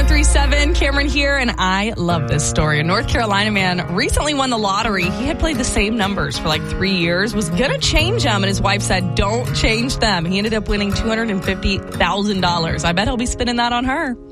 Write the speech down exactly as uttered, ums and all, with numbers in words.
three seven, Cameron here, and I love this story. A North Carolina man recently won the lottery. He had played the same numbers for like three years, was going to change them, and his wife said, don't change them. He ended up winning two hundred fifty thousand dollars. I bet he'll be spending that on her.